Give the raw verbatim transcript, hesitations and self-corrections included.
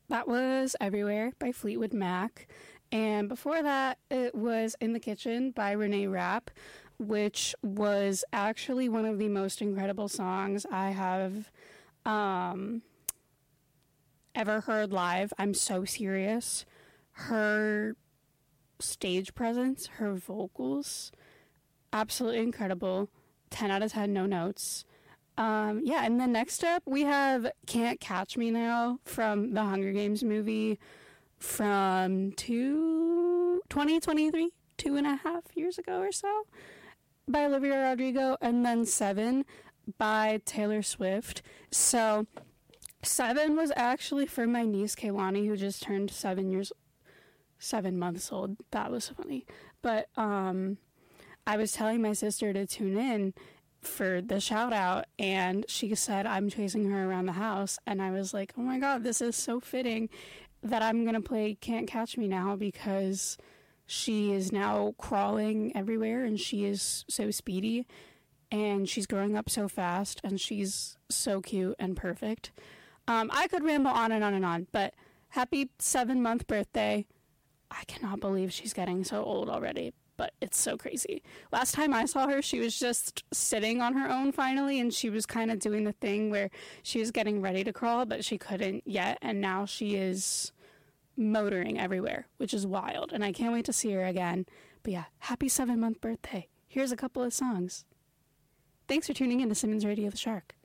That was Everywhere by Fleetwood Mac. And before that, it was In the Kitchen by Renee Rapp, which was actually one of the most incredible songs I have um, ever heard live. I'm so serious. Her stage presence, her vocals, absolutely incredible. ten out of ten, no notes. Um, yeah, and then next up, we have Can't Catch Me Now from the Hunger Games movie from two, twenty twenty-three, two and a half years ago or so, by Olivia Rodrigo, and then Seven by Taylor Swift. So Seven was actually for my niece Kaylani, who just turned seven years seven months old. That was funny. But um I was telling my sister to tune in for the shout out, and she said I'm chasing her around the house, and I was like, oh my god, this is so fitting that I'm gonna play Can't Catch Me Now, because she is now crawling everywhere and she is so speedy and she's growing up so fast and she's so cute and perfect. um I could ramble on and on and on, but happy seven month birthday. I cannot believe she's getting so old already, but it's so crazy. Last time I saw her, she was just sitting on her own finally, and she was kind of doing the thing where she was getting ready to crawl, but she couldn't yet, and now she is motoring everywhere, which is wild, and I can't wait to see her again. But yeah, happy seven-month birthday. Here's a couple of songs. Thanks for tuning in to Simmons Radio the Shark.